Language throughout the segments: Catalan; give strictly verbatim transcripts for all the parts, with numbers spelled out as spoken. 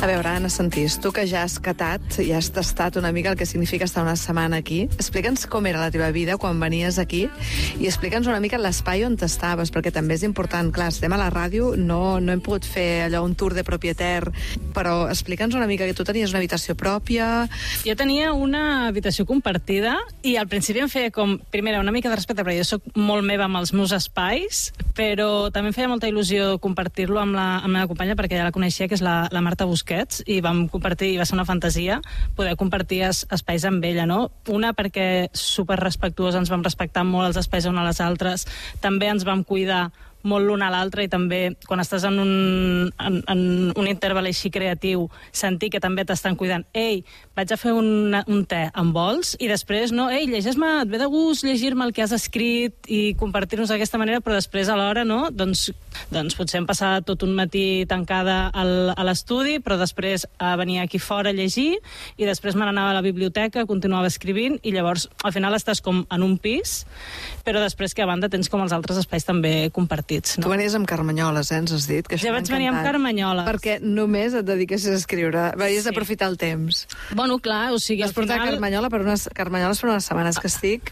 A veure, Anna Sentís, tu que ja has catat i has tastat una mica el que significa estar una setmana aquí, explica'ns com era la teva vida quan venies aquí i explica'ns una mica l'espai on t'estaves, perquè també és important. Clar, estem a la ràdio, no, no hem pogut fer allò, un tour de propietàr, però explica'ns una mica que tu tenies una habitació pròpia. Jo tenia una habitació compartida i al principi em feia com, primera, una mica de respecte, perquè jo soc molt meva amb els meus espais, però també em feia molta il·lusió compartir-lo amb la, amb la meva companya, perquè ja la coneixia, que és la, la Marta Busquets, i vam compartir, i va ser una fantasia poder compartir es, espais amb ella, no? Una, perquè super respectuós, ens vam respectar molt els espais una a les altres, també ens vam cuidar molt l'un a l'altre, i també quan estàs en un, en, en un interval així creatiu, sentir que també t'estan cuidant. Ei, vaig a fer un, un te amb vols, i després, no, ei, llegeix-me, et ve de gust llegir-me el que has escrit i compartir-nos d'aquesta manera, però després alhora, no, doncs, doncs potser hem passat tot un matí tancada al, a l'estudi, però després a venir aquí fora a llegir, i després me n'anava a la biblioteca, continuava escrivint, i llavors al final estàs com en un pis, però després que a banda tens com els altres espais també compartits. No? Tu venies amb carmanyoles, eh, ens has dit? Que ja vaig venir amb carmanyoles. Perquè només et dediquessis a escriure. Venies sí. aprofitar el temps. Bueno, clar, o sigui, Vas al final... portar carmanyola per unes, carmanyoles per unes setmanes que estic...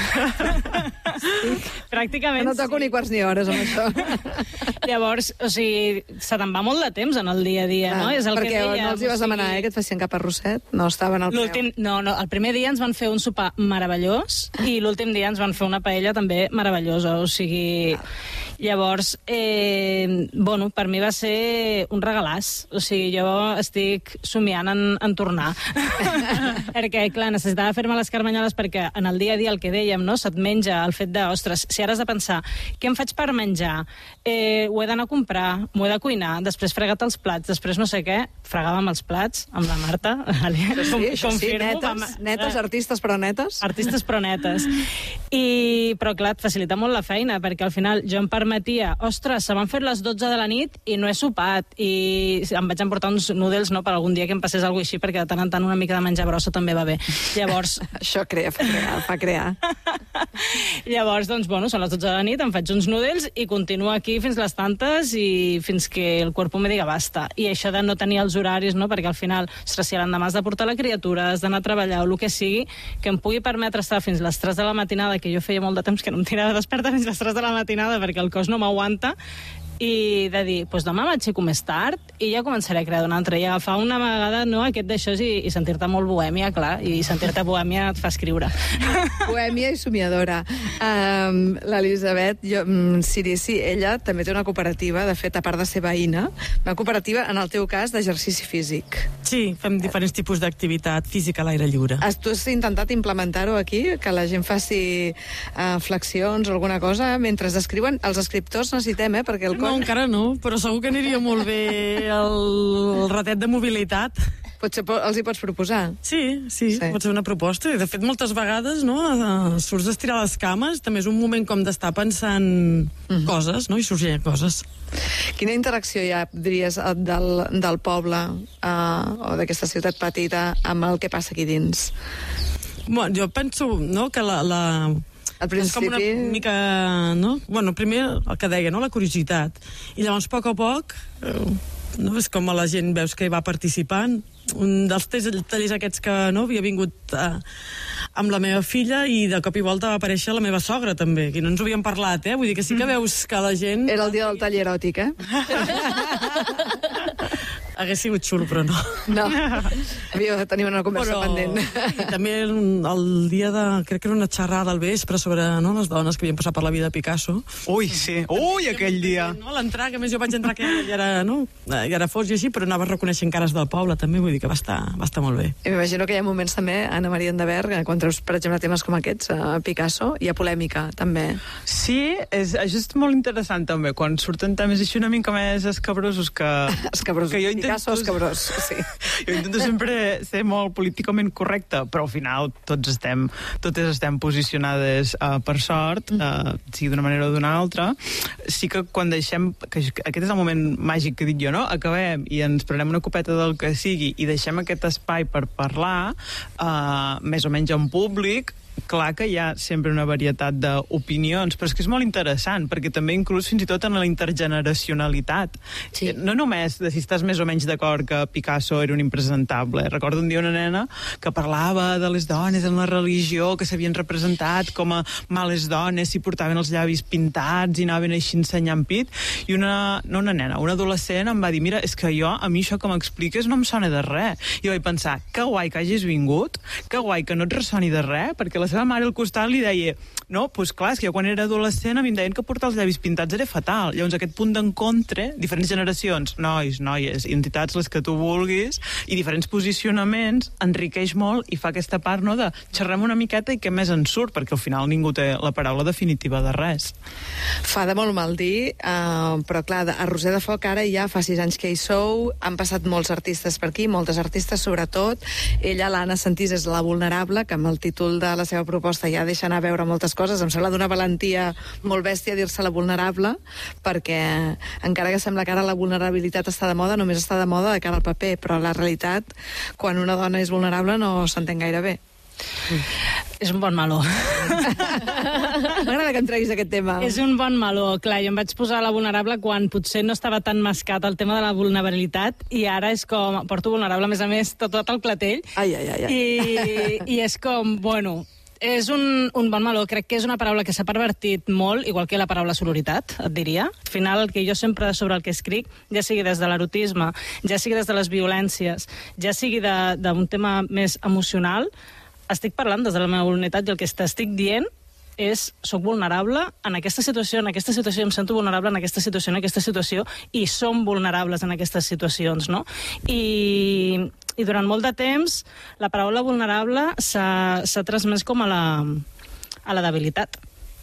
estic... Pràcticament no toco sí. ni quarts ni hores amb això. Llavors, o sigui, se te'n va molt de temps en el dia a dia, ah, no? És el perquè que dèiem, no els hi vas o sigui... demanar, eh, que et fessin cap arrosset? No, estaven al preu. No, no, el primer dia ens van fer un sopar meravellós i l'últim dia ens van fer una paella també meravellosa, o sigui... Ah. Llavors, eh, bueno, per mi va ser un regalàs. O sigui, jo estic somiant en, en tornar. Perquè, clar, necessitava fer-me les carmanyoles perquè en el dia a dia el que dèiem, no?, se't menja el fet de, ostres, si ara has de pensar què em faig per menjar, eh, ho he d'anar a comprar, m'ho he de cuinar, després fregat els plats, després no sé què, fregàvem els plats amb la Marta. Això sí, això sí, netes, vam... netes, artistes però netes. Artistes però netes. I, però, clar, et facilita molt la feina, perquè al final jo em permetia, ostres, se m'han fet les dotze de la nit i no he sopat, i em vaig emportar uns noodles, no?, per algun dia que em passés alguna cosa així, perquè de tant en tant una mica de menjar brossa també va bé. Llavors... Això crea, fa crear, fa crear. Llavors, doncs, bueno, són les dotze de la nit, em faig uns noodles i continuo aquí fins les tantes i fins que el cuerpo me diga basta. I això de no tenir els horaris, no?, perquè al final, ostres, si l'endemà has de portar la criatura, has d'anar a treballar o el que sigui, que em pugui permetre estar fins les tres de la matinada, que jo feia molt de temps que no em tirava desperta fins les tres de la matinada perquè el cos no m'aguanta, i de dir, doncs demà m'aixeco més tard i ja començaré a crear una altra, i agafar una vegada, no, aquest d'això i, i sentir-te molt bohèmia, clar, i sentir-te bohèmia et fa escriure. Bohèmia i somiadora. Um, L'Elisabet um, Cirici, ella també té una cooperativa, de fet, a part de ser veïna, una cooperativa, en el teu cas, d'exercici físic. Sí, fem diferents tipus d'activitat física a l'aire lliure. Has, tu has intentat implementar-ho aquí, que la gent faci uh, flexions o alguna cosa mentre escriuen? Els escriptors necessitem, eh, perquè el cos... No, encara no, però segur que aniria molt bé el, el ratet de mobilitat. Potser els hi pots proposar. Sí, sí, sí, pot ser una proposta. De fet, moltes vegades, no, surts d'estirar les cames, també és un moment com d'estar pensant uh-huh. coses, no?, i sorgir coses. Quina interacció hi ha, diries, del, del poble uh, o d'aquesta ciutat petita amb el que passa aquí dins? Bueno, jo penso, no, que la... la... Al principi... És com una mica, no? Bueno, primer el que deia, no?, la curiositat. I llavors, a poc a poc, eh, no? És com la gent veus que hi va participant. Un dels tallers aquests que, no, havia vingut eh, amb la meva filla, i de cop i volta va aparèixer la meva sogra, també, que no ens ho havíem parlat, eh? Vull dir que sí que veus que la gent... Era el dia del taller eròtic, eh? Hagués sigut xulo, però no. No, havíeu de tenir una conversa però, pendent. I també el dia de... Crec que era una xerrada al vespre sobre, no, les dones que havien passat per la vida de Picasso. Ui, sí. Ui, aquell dia. No, l'entrar, que més jo vaig entrar que ja era, no, ja era fos i així, però anava reconeixent cares del poble, també, vull dir que va estar, va estar molt bé. I m'imagino que hi ha moments també, Anna Maria Endeberg, quan treus, per exemple, temes com aquests, a Picasso, hi ha polèmica, també. Sí, és, això és molt interessant, també, quan surten temes així una mica més escabrosos que... escabrosos. Que jo intento... Picasso escabrós, sí. Jo intento sempre ser molt políticament correcte, però al final tots estem, totes estem posicionades uh, per sort, uh, sigui d'una manera o d'una altra. Sí que quan deixem, que aquest és el moment màgic que dic jo, no? Acabem i ens prenem una copeta del que sigui i deixem aquest espai per parlar, uh, més o menys en públic, clar que hi ha sempre una varietat d'opinions, però és que és molt interessant, perquè també inclús fins i tot en la intergeneracionalitat. Sí. No només de si estàs més o menys d'acord que Picasso era un impresentable. Recordo un dia una nena que parlava de les dones en la religió, que s'havien representat com a males dones si portaven els llavis pintats i anaven així ensenyant pit, i una, no una nena, una adolescent em va dir, mira, és que jo, a mi això que m'expliques no em sona de res. I jo vaig pensar, que guai que hagis vingut, que guai que no et ressoni de res, perquè la seva mare al costat li deia, no, doncs pues clar, és que jo quan era adolescent a mi em deien que portar els llavis pintats era fatal. Llavors aquest punt d'encontre, diferents generacions, nois, noies, identitats, les que tu vulguis, i diferents posicionaments, enriqueix molt i fa aquesta part, no, de xerrem una miqueta i què més en surt, perquè al final ningú té la paraula definitiva de res. Fa de molt mal dir, uh, però clar, a Roser de Foc ara ja fa sis anys que hi sou, han passat molts artistes per aquí, moltes artistes sobretot. Ella, l'Anna Sentís, és la vulnerable, que amb el títol de la seva proposta ja deixa anar a veure moltes coses. Em sembla d'una valentia molt bèstia dir-se la vulnerable, perquè encara que sembla que ara la vulnerabilitat està de moda, només està de moda de cara al paper, però la realitat, quan una dona és vulnerable, no s'entén gaire bé. Mm. És un bon meló. M'agrada que em treguis aquest tema. És un bon meló, clar, jo em vaig posar la vulnerable quan potser no estava tan mascat el tema de la vulnerabilitat, i ara és com, porto vulnerable, a més a més, tot, tot el clatell. Ai, ai, ai. ai. I, i és com, bueno, és un, un bon meló. Crec que és una paraula que s'ha pervertit molt, igual que la paraula sororitat, et diria. Al final, el que jo sempre sobre el que escric, ja sigui des de l'erotisme, ja sigui des de les violències, ja sigui d'un tema més emocional, estic parlant des de la meva vulnerabilitat, i el que t'estic dient és, soc vulnerable en aquesta situació, en aquesta situació, em sento vulnerable en aquesta situació, en aquesta situació, i som vulnerables en aquestes situacions, no? I, i durant molt de temps la paraula vulnerable s'ha transmès com a la, a la debilitat.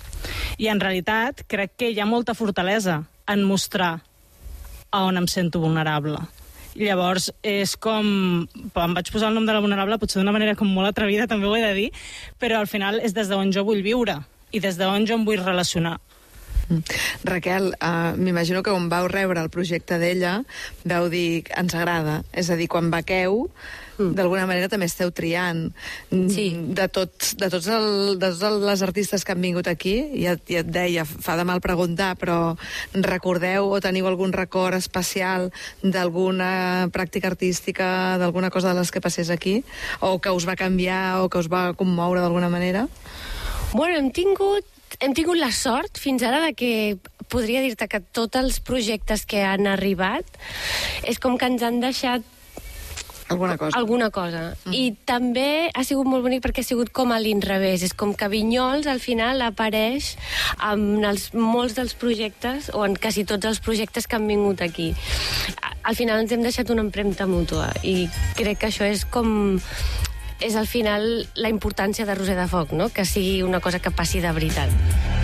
I en realitat crec que hi ha molta fortalesa en mostrar a on em sento vulnerable. Llavors, és com... Em vaig posar el nom de la vulnerable, potser d'una manera com molt atrevida, també ho he de dir, però al final és des d'on jo vull viure i des d'on jo em vull relacionar. Mm. Raquel, uh, m'imagino que quan vau rebre el projecte d'ella vau dir, ens agrada. És a dir, quan vaqueu, mm. d'alguna manera també esteu triant. Sí. De tots, de tots, el, de tots les artistes que han vingut aquí, ja, ja et deia, fa de mal preguntar, però recordeu o teniu algun record especial d'alguna pràctica artística, d'alguna cosa de les que passés aquí? O que us va canviar o que us va commoure d'alguna manera? Bueno, hem tingut Hem tingut la sort fins ara de que podria dir-te que tots els projectes que han arribat és com que ens han deixat alguna cosa. Alguna cosa. Mm. I també ha sigut molt bonic perquè ha sigut com a l'inrevés. És com que Vinyols al final apareix en els, molts dels projectes, o en quasi tots els projectes que han vingut aquí. Al final ens hem deixat una empremta mútua i crec que això és com... és al final la importància de Roser de Foc, no? Que sigui una cosa que passi de veritat.